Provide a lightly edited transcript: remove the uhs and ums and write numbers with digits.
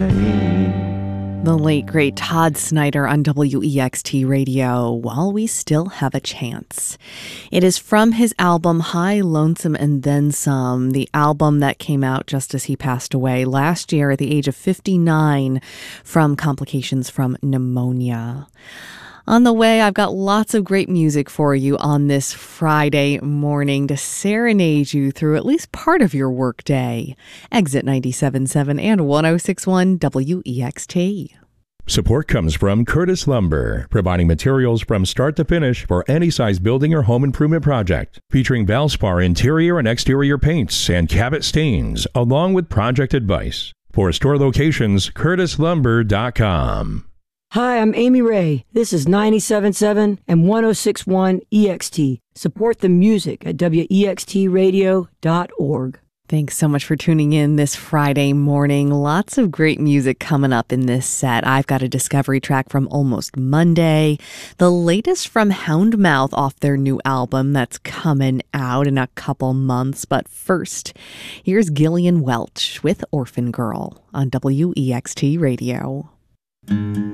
The late, great Todd Snyder on WEXT Radio, While We Still Have a Chance. It is from his album High, Lonesome, and Then Some, the album that came out just as he passed away last year at the age of 59 from complications from pneumonia. On the way, I've got lots of great music for you on this Friday morning to serenade you through at least part of your workday. Exit 97.7 and 106.1 WEXT. Support comes from Curtis Lumber, providing materials from start to finish for any size building or home improvement project, featuring Valspar interior and exterior paints and Cabot stains, along with project advice. For store locations, curtislumber.com. Hi, I'm Amy Ray. This is 97.7 and 106.1 EXT. Support the music at wextradio.org. Thanks so much for tuning in this Friday morning. Lots of great music coming up in this set. I've got a discovery track from Almost Monday, the latest from Houndmouth off their new album that's coming out in a couple months. But first, here's Gillian Welch with Orphan Girl on WEXT Radio.